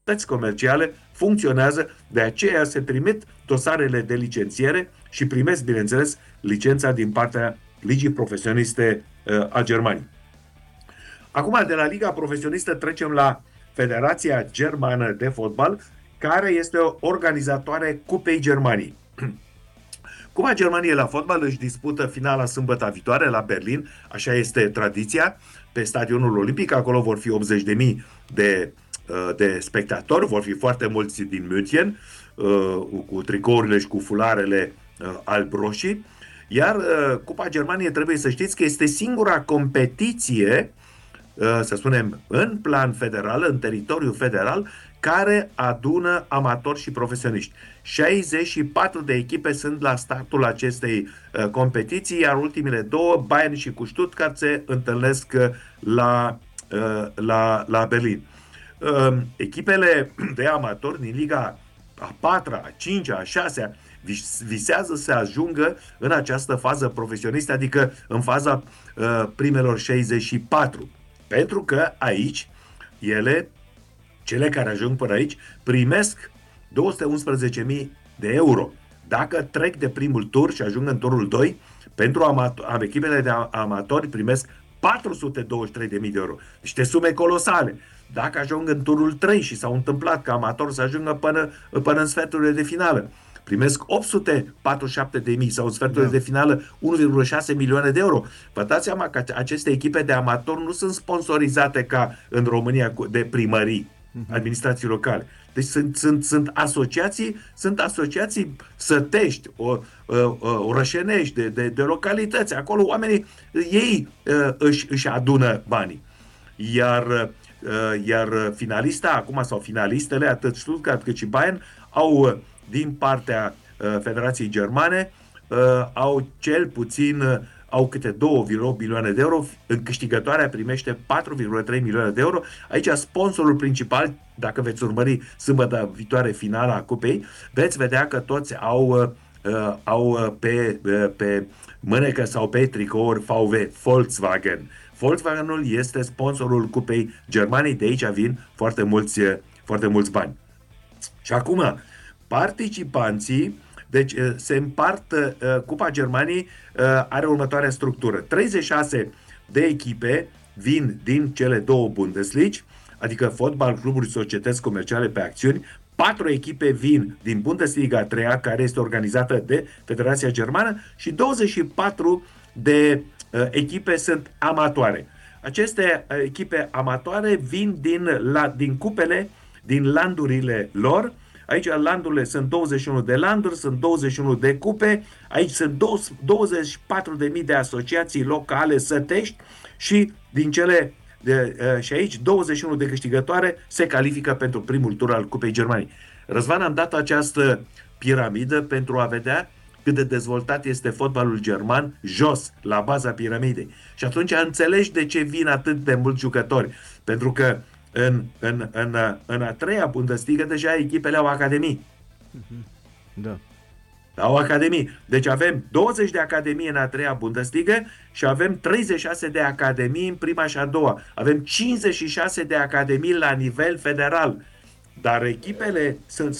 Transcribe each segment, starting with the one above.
societăți comerciale funcționează, de aceea se trimit dosarele de licențiere și primesc, bineînțeles, licența din partea Ligii Profesioniste a Germaniei. Acum, de la Liga Profesionistă trecem la Federația Germană de Fotbal, care este o organizatoare Cupei Germaniei. Cupa Germaniei la fotbal își dispută finala sâmbătă viitoare la Berlin, așa este tradiția, pe stadionul olimpic. Acolo vor fi 80.000 de spectatori, vor fi foarte mulți din München, cu tricourile și cu fularele alb-roșii. Iar Cupa Germaniei, trebuie să știți că este singura competiție, să spunem, în plan federal, în teritoriu federal, care adună amatori și profesioniști. 64 de echipe sunt la startul acestei competiții, iar ultimele două, Bayern și cu Stuttgart, se întâlnesc la Berlin. Echipele de amatori din Liga a 4-a, a 5-a, a 6-a visează să ajungă în această fază profesionistă, adică în faza primelor 64. Pentru că aici cele care ajung până aici, primesc 211.000 de euro. Dacă trec de primul tur și ajung în turul 2, pentru echipele de amatori primesc 423.000 de euro. Niște sume colosale. Dacă ajung în turul 3 și s-au întâmplat ca amatori să ajungă până în sferturile de finală, primesc 847.000 sau în sferturile de finală 1,6 milioane de euro. Vă dați seama că aceste echipe de amatori nu sunt sponsorizate ca în România de primării, administrații locale. Deci sunt asociații sătești, orășenești, de localități. Acolo oamenii, ei își adună banii. Iar finalista acum, sau finalistele, atât Stuttgart cât și Bayern, au din partea Federației Germane, au cel puțin câte 2,8 milioane de euro. În câștigătoarea primește 4,3 milioane de euro. Aici sponsorul principal, dacă veți urmări sâmbătă viitoare finala Cupei, veți vedea că toți au pe mânecă sau pe tricouri VW, Volkswagen. Volkswagenul este sponsorul Cupei Germaniei, de aici vin foarte mulți bani. Și acum, participanții, deci se împart, Cupa Germaniei are următoarea structură. 36 de echipe vin din cele două Bundesliga, adică fotbal, cluburi, societăți comerciale pe acțiuni. 4 echipe vin din Bundesliga 3-a, care este organizată de Federația Germană, și 24 de echipe sunt amatoare. Aceste echipe amatoare vin din cupele, din landurile lor. Aici landurile sunt 21 de landuri, sunt 21 de cupe, aici sunt 24.000 de asociații locale sătești și și aici 21 de câștigătoare se califică pentru primul tur al Cupei Germaniei. Răzvan, am dat această piramidă pentru a vedea cât de dezvoltat este fotbalul german jos, la baza piramidei. Și atunci înțelegi de ce vin atât de mulți jucători. Pentru că în a treia Bundesliga deja echipele au academii. Da. Au academii. Deci avem 20 de academii în a treia Bundesliga și avem 36 de academii în prima și a doua. Avem 56 de academii la nivel federal. Dar echipele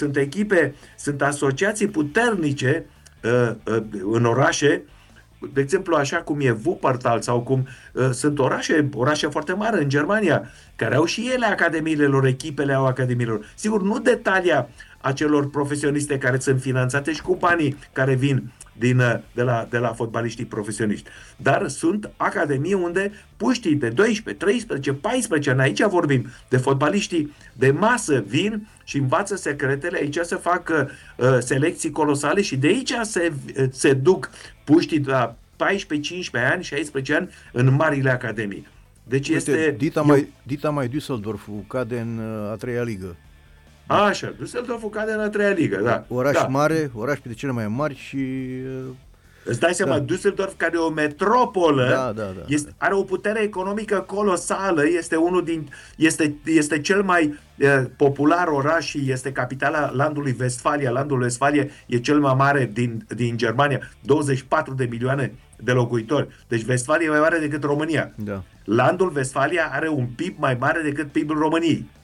sunt asociații puternice în orașe, de exemplu, așa cum e Wuppertal sau cum sunt orașe foarte mari în Germania, care au și ele academiile lor, echipele au academiile lor. Sigur, nu detalia acelor profesioniste care sunt finanțate și cu banii care vin de la fotbaliștii profesioniști. Dar sunt academii unde puștii de 12, 13, 14 ani, aici vorbim de fotbaliștii de masă, vin și învață secretele, aici se fac selecții colosale și de aici se duc puștii de la 14, 15 ani, 16 ani în marile academii. Deci uite, Dita mai Düsseldorf cade în a treia ligă. Așa, Düsseldorf cade în a treia ligă, da. Oraș mare, oraș printre cele mai mari și... Îți dai seama, Düsseldorf, care e o metropolă, are o putere economică colosală, este cel mai popular oraș și este capitala landului Westfalia. Landul Westfalia e cel mai mare din Germania, 24 de milioane de locuitori. Deci Westfalia e mai mare decât România. Da. Landul Westfalia are un PIB mai mare decât PIB-ul României.